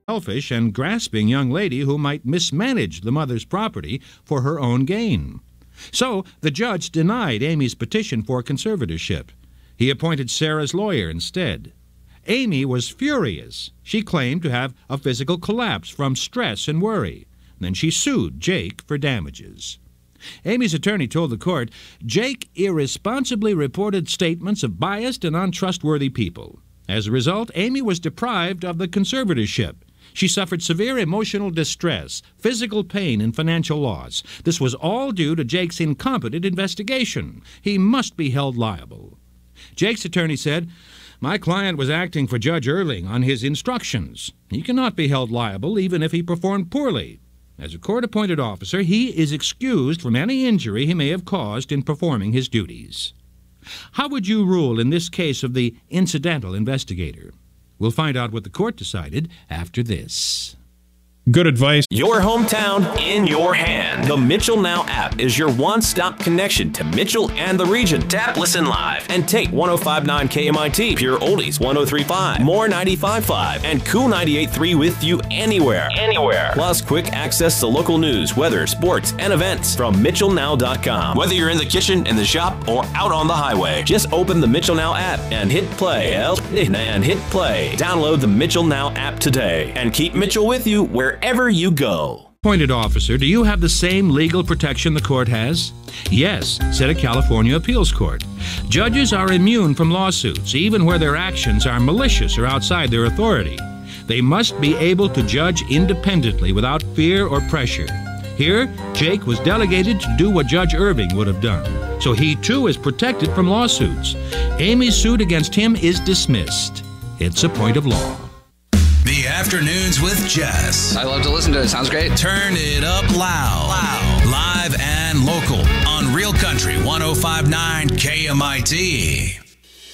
selfish and grasping young lady who might mismanage the mother's property for her own gain. So the judge denied Amy's petition for conservatorship. He appointed Sarah's lawyer instead. Amy was furious. She claimed to have a physical collapse from stress and worry. Then she sued Jake for damages. Amy's attorney told the court, Jake irresponsibly reported statements of biased and untrustworthy people. As a result, Amy was deprived of the conservatorship. She suffered severe emotional distress, physical pain, and financial loss. This was all due to Jake's incompetent investigation. He must be held liable. Jake's attorney said, my client was acting for Judge Erling on his instructions. He cannot be held liable even if he performed poorly. As a court-appointed officer, he is excused from any injury he may have caused in performing his duties. How would you rule in this case of the incidental investigator? We'll find out what the court decided after this. Good advice. Your hometown in your hand. The Mitchell Now app is your one-stop connection to Mitchell and the region. Tap Listen Live and take 105.9 KMIT, Pure Oldies 103.5, More 95.5, and Cool 98.3 with you anywhere. Plus quick access to local news, weather, sports, and events from MitchellNow.com. Whether you're in the kitchen, in the shop, or out on the highway, just open the Mitchell Now app and hit play. Download the Mitchell Now app today and keep Mitchell with you wherever you go. Appointed officer, do you have the same legal protection the court has? Yes, said a California appeals court. Judges are immune from lawsuits, even where their actions are malicious or outside their authority. They must be able to judge independently without fear or pressure. Here, Jake was delegated to do what Judge Irving would have done, so he too is protected from lawsuits. Amy's suit against him is dismissed. It's a point of law. The Afternoons with Jess. I love to listen to it. Sounds great. Turn it up loud. Live and local on Real Country 105.9 KMIT.